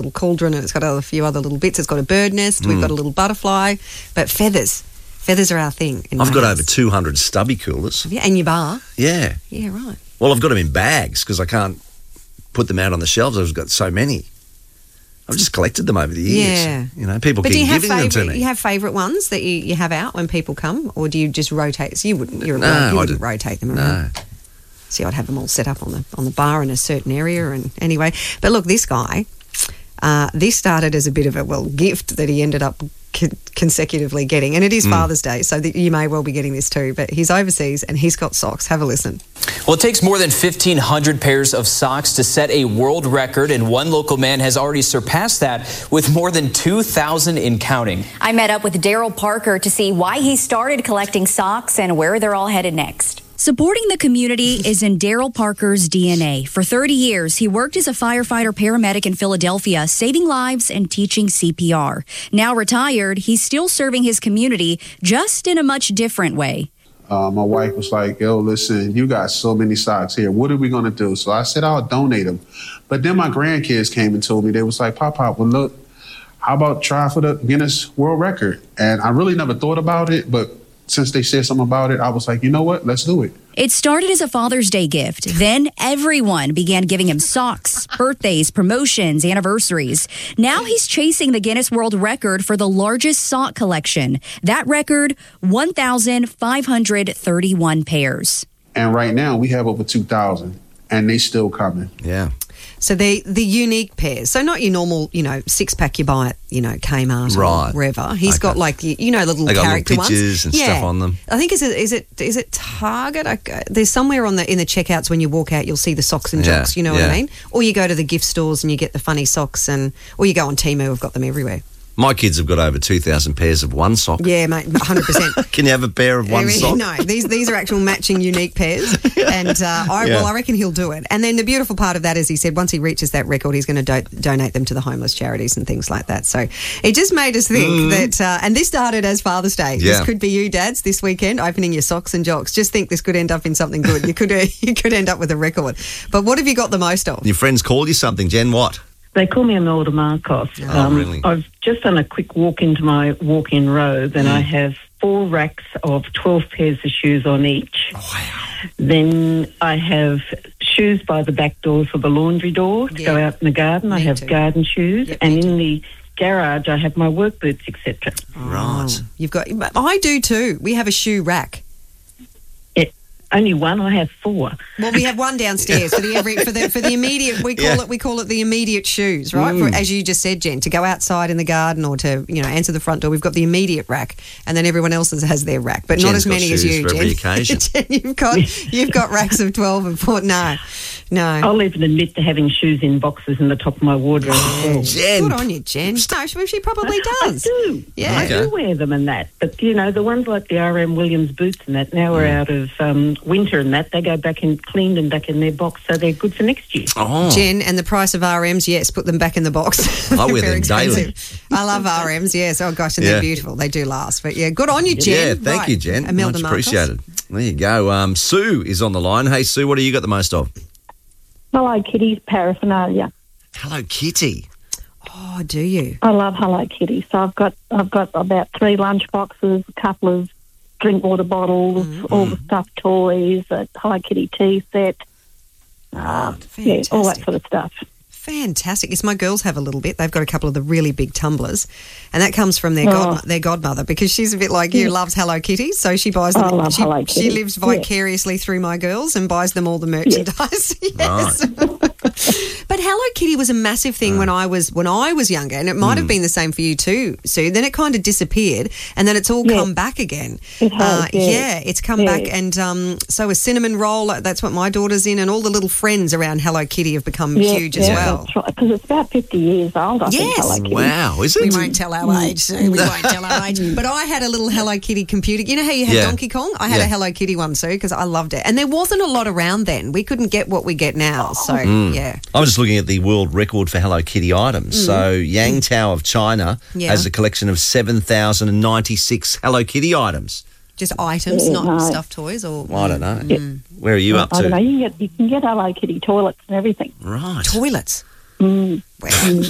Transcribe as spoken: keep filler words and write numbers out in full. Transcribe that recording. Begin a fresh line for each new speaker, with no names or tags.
little cauldron and it's got a few other little bits. It's got a bird nest. Mm. We've got a little butterfly. But feathers. Feathers are our thing. In
I've got
house.
over two hundred stubby coolers.
Yeah, and your bar?
Yeah.
Yeah, right.
Well, I've got them in bags because I can't put them out on the shelves. I've got so many. I've just collected them over the years.
Yeah.
You know, people
but
keep
do you have
giving them to
favourite,
me.
you have favourite ones that you, you have out when people come, or do you just rotate? So you wouldn't, you're a
No,
bloke, you
I
wouldn't
do-
rotate them
No.
around. See, I'd have them all set up on the on the bar in a certain area, and anyway. But look, this guy, uh, this started as a bit of a well gift that he ended up con- consecutively getting, and it is
Mm.
Father's Day, so that you may well be getting this too. But he's overseas and he's got socks. Have a listen.
Well, it takes more than fifteen hundred pairs of socks to set a world record, and one local man has already surpassed that with more than two thousand in counting.
I met up with Daryl Parker to see why he started collecting socks and where they're all headed next.
Supporting the community is in Daryl Parker's D N A. For thirty years, he worked as a firefighter paramedic in Philadelphia, saving lives and teaching C P R. Now retired, he's still serving his community, just in a much different way.
Uh, my wife was like, yo, listen, you got so many socks here. What are we going to do? So I said, I'll donate them. But then my grandkids came and told me, they was like, Pop, Pop, well, look, how about try for the Guinness World Record? And I really never thought about it, but since they said something about it, I was like, you know what? Let's do it.
It started as a Father's Day gift. Then everyone began giving him socks, birthdays, promotions, anniversaries. Now he's chasing the Guinness World Record for the largest sock collection. That record, one thousand five hundred thirty-one pairs.
And right now we have over two thousand, and they still coming.
Yeah.
So the the unique pairs. So not your normal, you know, six pack you buy at, you know, Kmart
Right.
or wherever. He's
Okay.
got like you you know the little
They got little
character
pictures
ones
and stuff on them.
I think is it is it is it Target? I, there's somewhere on the in the checkouts when you walk out, you'll see the socks and
Yeah,
jocks. You know what
yeah.
I mean? Or you go to the gift stores and you get the funny socks, and or you go on Temu. We've got them everywhere.
My kids have got over two thousand pairs of one sock.
Yeah, mate, one hundred percent.
Can you have a pair of one sock?
No, these these are actual matching unique pairs, and uh, I
Yeah.
well, I reckon he'll do it. And then the beautiful part of that is, he said, once he reaches that record, he's going to do- donate them to the homeless charities and things like that. So it just made us think
Mm.
that, uh, and this started as Father's Day.
Yeah.
This could be you, dads, this weekend opening your socks and jocks. Just think this could end up in something good. You could uh, you could end up with a record. But what have you got the most of?
Your friends call you something, Jen. What?
They call me Imelda Marcos.
Oh, really?
I've just done a quick walk into my walk-in robe, and I have four racks of twelve pairs of shoes on each.
Oh, wow.
Then I have shoes by the back door for the laundry door to
Yeah.
go out in the garden. I
Me
have
too.
garden shoes,
Yep,
and
me
in the garage I have my work boots, et cetera.
Right.
Oh, you've got. I do too. We have a shoe rack.
Only one. I have four.
Well, we have one downstairs for the every for the for the immediate. We call
Yeah.
it we call it the immediate shoes, right?
Mm.
For, as you just said, Jen, to go outside in the garden or to you know answer the front door. We've got the immediate rack, and then everyone else has, has their rack, but not
Jen's
as
got
many as
shoes
you,
for
Jen.
every occasion.
Jen, you've got you've got racks of twelve and four. No, no.
I'll even admit to having shoes in boxes in the top of my wardrobe as well.
Jen.
Good on you, Jen. No, she, she probably does.
I do.
Yeah.
I
Okay.
do wear them and that. But, you know, the ones like the R M Williams boots and that, now we're out of um, winter and that, they go back and cleaned and back in their box, so they're good for next year.
Oh.
Jen, and the price of R Ms, yes, put them back in the box.
I
They're
wear
very
them daily.
expensive. I love R Ms, yes. Oh, gosh, and
Yeah.
they're beautiful. They do last. But, yeah, good on you, Jen.
Yeah, thank
Right.
you, Jen.
Imelda
Much
Marcos.
appreciated. There you go. Um, Sue is on the line. Hey, Sue, what do you got the most of?
Hello Kitty's paraphernalia.
Hello, Kitty.
Oh, do you?
I love Hello Kitty. So I've got I've got about three lunch boxes, a couple of drink water bottles,
Mm-hmm.
all the stuffed toys, a Hello Kitty tea set, uh, yeah, all that
Fantastic.
sort of stuff.
Fantastic. Yes, my girls have a little bit. They've got a couple of the really big tumblers, and that comes from their
Oh.
god, their godmother, because she's a bit like you, loves Hello Kitty, so she buys them.
I love
she,
Hello
she
Kitty.
lives
Yeah.
vicariously through my girls and buys them all the merchandise. Yes. But Hello Kitty was a massive thing when I was when I was younger, and it might
Mm.
have been the same for you too, Sue. Then it kind of disappeared, and then it's all
Yeah.
come back again.
It has,
Uh,
yeah.
it's come
Yeah.
back, and um, so a cinnamon roll. That's what my daughter's in, and all the little friends around Hello Kitty have become huge as well.
Because it's about fifty years old, I think,
Yes.
Hello Kitty.
Wow, is it?
We won't tell our age, Sue. We won't tell our age. But I had a little Hello Kitty computer. You know how you had
Yeah.
Donkey Kong? I had
Yeah.
a Hello Kitty one, Sue, because I loved it. And there wasn't a lot around then. We couldn't get what we get now. So,
Mm.
yeah.
I'm just looking at the world record for Hello Kitty items.
Mm.
So Yangtao of China
Yeah.
has a collection of seven thousand ninety-six Hello Kitty items.
Just items,
Yeah,
not
no.
stuffed toys? Or
Well, I don't know.
Mm.
Where are you up
I don't know.
to?
You can get you can get Hello Kitty toilets and everything.
Right.
Toilets.
Mm.
Well,